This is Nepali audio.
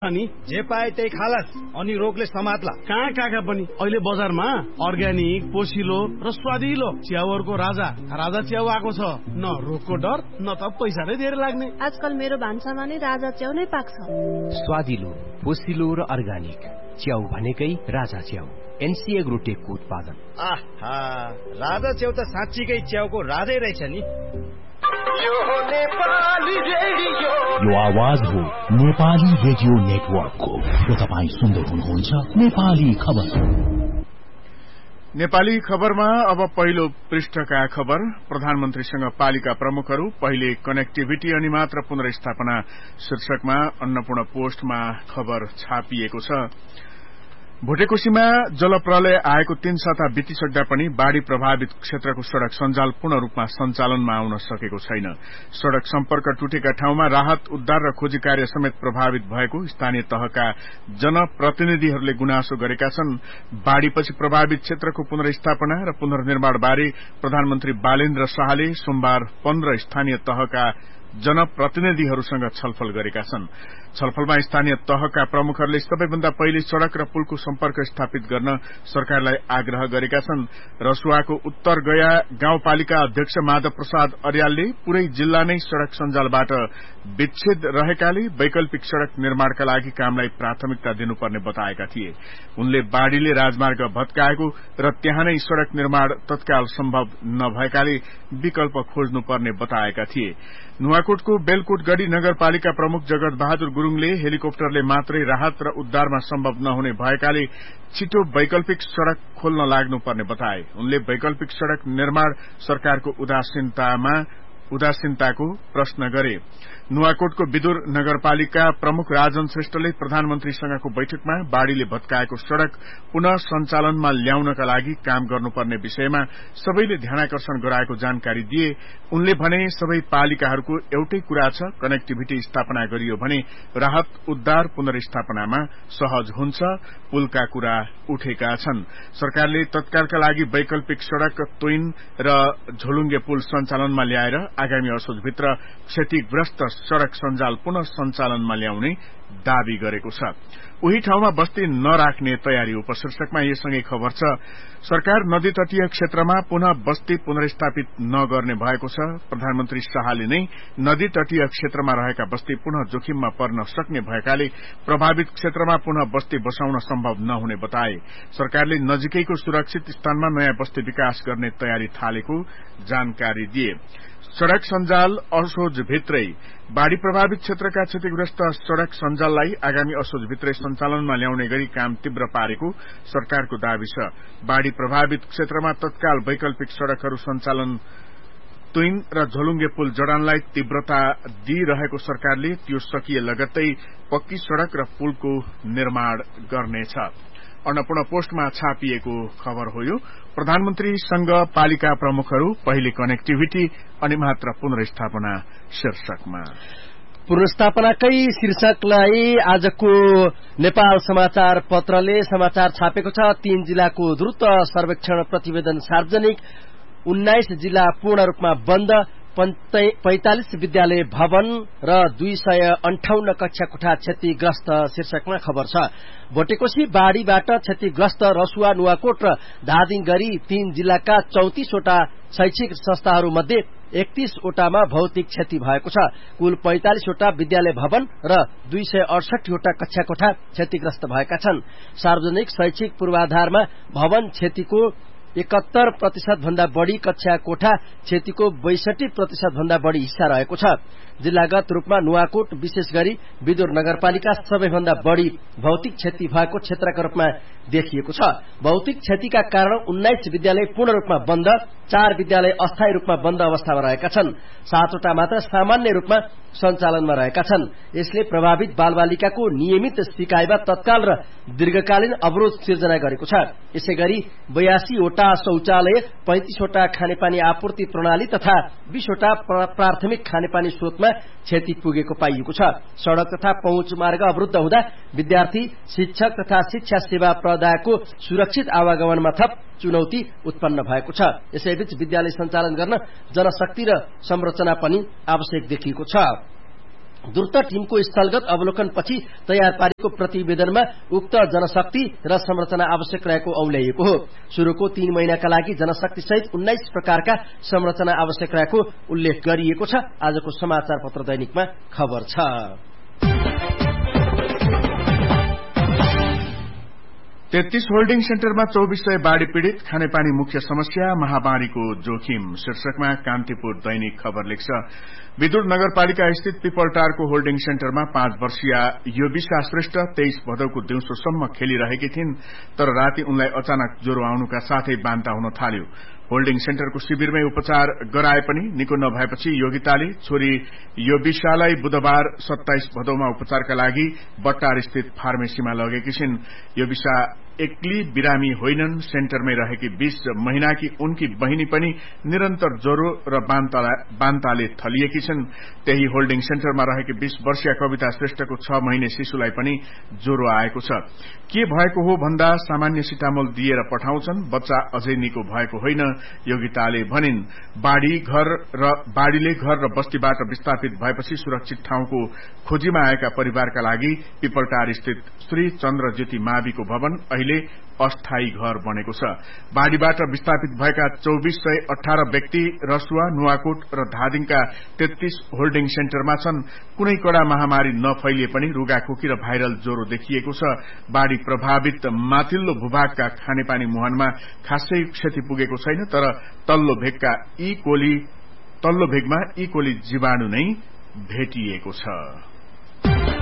अनि जे पाए त्यही खालास अनि रोगले समात्ला। कहाँ काका पनि अहिले बजारमा अर्ग्यानिक, पोसिलो र स्वादिलो च्याउहरूको राजा च्याउ आएको छ। न रोगको डर न त पैसा नै धेरै लाग्ने। आजकल मेरो भान्सामा नै राजा च्याउ नै पाक्छ। स्वादिलो, पोसिलो र अर्ग्यानिक च्याउ भनेकै राजा च्याउ। एनसी एग्रोटेकको उत्पादन। आहा, राजा च्याउ त साँच्चीकै च्याउको राजै रहेछ नि। यो आवाज हो नेपाली रेडियो नेटवर्कको। र तपाईँ सुन्दै हुनुहुन्छ नेपाली खबर। नेपाली खबरमा अब पहिलो पृष्ठका खबर। प्रधानमन्त्रीसँग पालिका प्रमुखहरू पहिले कनेक्टिभिटी अनि मात्र पुनर्स्थापना शीर्षकमा अन्नपूर्ण पोस्टमा खबर छापिएको छ। भोटेकोशीमा जलप्रलय आएको 3 साता बितिसक्दा पनि बाढ़ी प्रभावित क्षेत्रको सड़क सञ्जाल पूर्ण रूपमा सञ्चालनमा आउन सकेको छैन। सड़क सम्पर्क टुटेका ठाउँमा राहत उद्धार र खोजी कार्य समेत प्रभावित भएको स्थानीय तहका जनप्रतिनिधिहरूले गुनासो गरेका छन्। बाढ़ीपछि प्रभावित क्षेत्रको पुनर्स्थापना र पुनर्निर्माण बारे प्रधानमन्त्री बालेन्द्र शाहले सोमबार 15 स्थानीय तहका जनप्रतिनिधिहरूसँग छलफल गरेका छन्। छलफलमा स्थानीय तहका प्रमुखहरूले सबैभन्दा पहिले सड़क र पुलको सम्पर्क स्थापित गर्न सरकारलाई आग्रह गरेका छन्। रसुवाको उत्तर गया गाउँपालिका अध्यक्ष माधव प्रसाद अर्यालले पूरै जिल्ला नै सड़क सञ्जालबाट विच्छेद रहेकाले वैकल्पिक सड़क निर्माणका लागि कामलाई प्राथमिकता दिनुपर्ने बताएका थिए। उनले बाढ़ीले राजमार्ग भत्काएको र त्यहाँ नै सड़क निर्माण तत्काल सम्भव नभएकाले विकल्प खोज्नुपर्ने बताएका थिए। नुवाकोटको बेलकोटगढ़ी नगरपालिका प्रमुख जगत बहादुर गुरूङले हेलिकप्टरले मात्रै राहत र उद्धारमा सम्भव नहुने भएकाले छिटो वैकल्पिक सड़क खोल्न लाग्नुपर्ने बताए। उनले वैकल्पिक सड़क निर्माण सरकारको उदासीनताको प्रश्न गरे। नुवाकोटको विदुर नगरपालिका प्रमुख राजन श्रेष्ठले प्रधानमन्त्रीसँगको बैठकमा बाढ़ीले भत्काएको सड़क पुनः सञ्चालनमा ल्याउनका लागि काम गर्नुपर्ने विषयमा सबैले ध्यानाकर्षण गराएको जानकारी दिए। उनले भने सबै पालिकाहरूको एउटै कुरा छ, कनेक्टिभिटी स्थापना गरियो भने राहत उद्धार पुनर्स्थापनामा सहज हुन्छ। पुलका कुरा उठेका छन्। सरकारले तत्कालका लागि वैकल्पिक सड़क तोइन र झोलुङ्गे पुल सञ्चालनमा ल्याएर आगामी असोजभित्र क्षतिग्रस्त सड़क सञ्जाल पुनः सञ्चालनमा ल्याउने दावी गरेको छ। उही ठाउँमा बस्ती नराख्ने तयारी उपशीर्षकमा यससँगै खबर छ। सरकार नदी तटीय क्षेत्रमा पुनः बस्ती पुनर्स्थापित नगर्ने भएको छ। प्रधानमन्त्री शाहले नै नदी तटीय क्षेत्रमा रहेका बस्ती पुनः जोखिममा पर्न सक्ने भएकाले प्रभावित क्षेत्रमा पुनः बस्ती बसाउन सम्भव नहुने बताए। सरकारले नजिकैको सुरक्षित स्थानमा नयाँ बस्ती विकास गर्ने तयारी थालेको जानकारी दिए। सड़क सञ्जाल असोजभित्रै बाढ़ी प्रभावित क्षेत्रका क्षतिग्रस्त सड़क सञ्जाललाई आगामी असोजभित्रै सञ्चालनमा ल्याउने गरी काम तीव्र पारेको सरकारको दावी छ। बाढ़ी प्रभावित क्षेत्रमा तत्काल वैकल्पिक सड़कहरू सञ्चालन तुइन र झोलुङ्गे पुल जडानलाई तीव्रता दिइरहेको सरकारले त्यो सकिए लगत्तै पक्की सड़क र पुलको निर्माण गर्नेछ। अन्नपूर्ण पोस्टमा छापिएको खबर हो यो। प्रधानमन्त्रीसँग पालिका प्रमुखहरू पहिले कनेक्टिभिटी अनि मात्र पुनर्स्थापना शीर्षकमा। पुनर्स्थापनाकै शीर्षकलाई आजको नेपाल समाचार पत्रले समाचार छापेको छ। 3 जिल्लाको द्रुत सर्वेक्षण प्रतिवेदन सार्वजनिक। 19 जिल्ला पूर्ण रूपमा बन्द। 45 विद्यालय भवन र 258 कक्षा कोठा क्षतिग्रस्त शीर्षकमा खबर छ। भोटेकोशी बाढ़ीबाट क्षतिग्रस्त रसुवा, नुवाकोट र धादिङ गरी 3 जिल्लाका 34 वटा शैक्षिक संस्थाहरू मध्ये 31 वटामा भौतिक क्षति भएको छ। कुल 45 वटा विद्यालय भवन र 268 वटा कक्षा कोठा क्षतिग्रस्त भएका छन्। सार्वजनिक शैक्षिक पूर्वाधारमा भवन क्षतिको 71% भन्दा बढ़ी, कक्षा कोठा क्षतिको 62% भन्दा बढ़ी हिस्सा रहेको छ। जिल्लागत रूपमा नुवाकोट विशेष गरी विदुर नगरपालिका सबैभन्दा बढ़ी भौतिक क्षति भएको क्षेत्रका रूपमा देखिएको छ। भौतिक क्षतिका कारण 19 विद्यालय पूर्ण रूपमा बन्द, 4 विद्यालय अस्थायी रूपमा बन्द अवस्थामा रहेका छन्। 7 वटा मात्र सामान्य रूपमा सञ्चालनमा रहेका छन्। यसले प्रभावित बालबालिकाको नियमित सिकाइमा तत्काल र दीर्घकालीन अवरोध सिर्जना गरेको छ। यसैगरी 82 वटा शौचालय, 35 वटा खानेपानी आपूर्ति प्रणाली तथा 20 वटा प्राथमिक खानेपानी स्रोतमा क्षति पुगेको पाइएको छ। सड़क तथा पहुँच मार्ग अवरुद्ध हुँदा विद्यार्थी, शिक्षक तथा शिक्षा सेवा प्रदायको सुरक्षित आवागमनमा थप चुनौती उत्पन्न भएको छ। यसैबीच विद्यालय सञ्चालन गर्न जनशक्ति र संरचना पनि आवश्यक देखिएको छ। द्रुत टीमको स्थलगत अवलोकनपछि तयार पारेको प्रतिवेदनमा उक्त जनशक्ति र संरचना आवश्यक रहेको औल्याइएको हो। शुरूको 3 महिनाका लागि जनशक्ति सहित 19 प्रकारका संरचना आवश्यक रहेको उल्लेख गरिएको छ। आजको समाचार पत्र दैनिकमा खबर छ। 33 होल्डिङ सेन्टरमा 2400 बाढ़ी पीड़ित, खानेपानी मुख्य समस्या, महामारीको जोखिम शीर्षकमा कान्तिपुर दैनिक खबर लेख्छ। विदुर नगरपालिका स्थित पिपलटारको होल्डिङ सेन्टरमा 5 वर्षीय योबिसा श्रेष्ठ 23 भदौको दिउँसोसम्म खेलिरहेकी थिइन्, तर राति उनलाई अचानक ज्वरो आउनुका साथै बान्ता हुन थाल्यो। होल्डिङ सेन्टरको शिविरमै उपचार गराए पनि निको नभएपछि योगिताले छोरी योबिसालाई बुधबार 27 भदौमा उपचारका लागि बट्टार स्थित फार्मेसीमा लगेकी छिन्। योबिसा एक्ली बिरामी होइनन्। सेन्टरमै रहेकी 20 महिनाकी उनकी बहिनी पनि निरन्तर ज्वरो र बान्ताले थलिएकी छन्। त्यही होल्डिङ सेन्टरमा रहेकी 20 वर्षीय कविता श्रेष्ठको 6 महिने शिशुलाई पनि ज्वरो आएको छ। के भएको हो भन्दा सामान्य सिटामोल दिएर पठाउँछन्, बच्चा अझै निको भएको होइन, योगिताले भनिन्। बाढ़ीले घर र बस्तीबाट विस्थापित भएपछि सुरक्षित ठाउँको खोजीमा आएका परिवारका लागि पिपलटार स्थित श्री चन्द्र ज्योति माविको भवन अहिले अस्थायी घर बनेको छ। बाढ़ीबाट विस्थापित भएका 2418 व्यक्ति रसुवा, नुवाकोट र धादिङका 33 होल्डिङ सेन्टरमा छन्। कुनै कडा महामारी नफैलिए पनि रुगाखोकी र भाइरल ज्वरो देखिएको छ। बाढ़ी प्रभावित माथिल्लो भूभागका खानेपानी मुहानमा खासै क्षति पुगेको छैन, तर तल्लो भेगमा ई कोली जीवाणु नै भेटिएको छ।